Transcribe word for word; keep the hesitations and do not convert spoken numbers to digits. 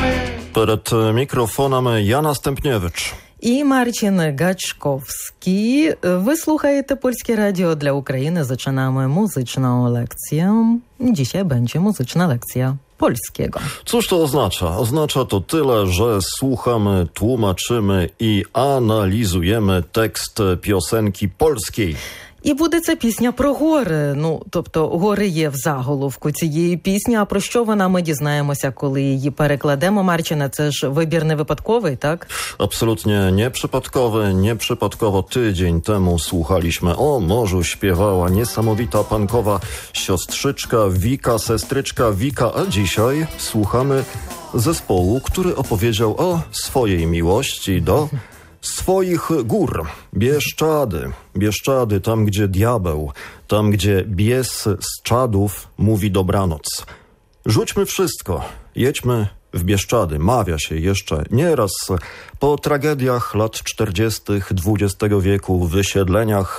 Перед мікрофоном Яна Стемпнєвич. І Марчин Гачковський. Ви слухаєте Польskie Radio dla Ukrainy. Zaczynamy muzyczną lekcję. Dzisiaj będzie muzyczna lekcja polskiego. Cóż to oznacza? Oznacza to tyle, że słuchamy, tłumaczymy i analizujemy tekst piosenki polskiej. І буде це пісня про гори. Ну, тобто, гори є в заголовку цієї пісні. А про що вона, ми дізнаємося, коли її перекладемо. Марчина, це ж вибір не випадковий, tak? Absolutnie nieprzypadkowy. Nieprzypadkowo tydzień temu słuchaliśmy O morzu śpiewała niesamowita punkowa siostrzyczka Wika, sestryczka Wika, a dzisiaj słuchamy zespołu, który opowiedział o swojej miłości do swoich gór. Bieszczady. Bieszczady, tam gdzie diabeł, tam gdzie bies z czadów mówi dobranoc. Rzućmy wszystko, jedźmy w Bieszczady. Mawia się jeszcze nieraz po tragediach lat czterdziestych dwudziestego wieku, wysiedleniach